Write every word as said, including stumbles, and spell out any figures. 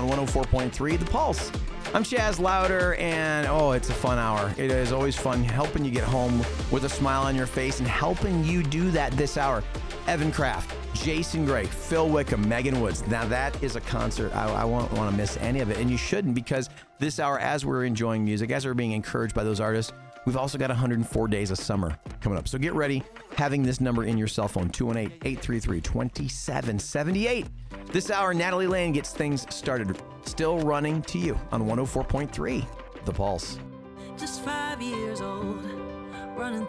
on one oh four point three The Pulse. I'm Chaz Louder, and oh, it's a fun hour. It is always fun helping you get home with a smile on your face and helping you do that this hour. Evan Kraft, Jason Gray, Phil Wickham, Megan Woods. Now that is a concert. I, I won't want to miss any of it, and you shouldn't, because this hour, as we're enjoying music, as we're being encouraged by those artists, we've also got one hundred four days of summer coming up. So get ready, having this number in your cell phone, two one eight, eight three three, two seven seven eight. This hour, Natalie Lane gets things started. Still running to you on one oh four point three The Pulse. Just five years old, running